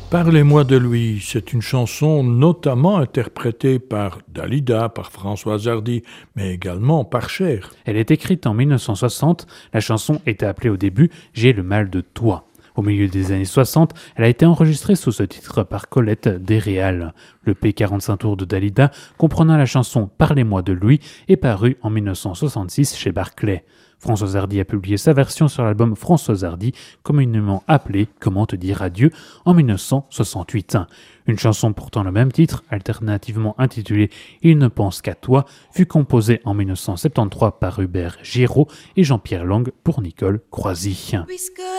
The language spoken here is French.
Parlez-moi de lui, c'est une chanson notamment interprétée par Dalida, par Françoise Hardy, mais également par Cher. Elle est écrite en 1960, la chanson était appelée au début J'ai le mal de toi. Au milieu des années 60, elle a été enregistrée sous ce titre par Colette Desréal. Le P45 tours de Dalida, comprenant la chanson Parlez-moi de lui, est paru en 1966 chez Barclay. Françoise Hardy a publié sa version sur l'album Françoise Hardy, communément appelé Comment te dire adieu, en 1968. Une chanson portant le même titre, alternativement intitulée Il ne pense qu'à toi, fut composée en 1973 par Hubert Giraud et Jean-Pierre Lang pour Nicole Croisy.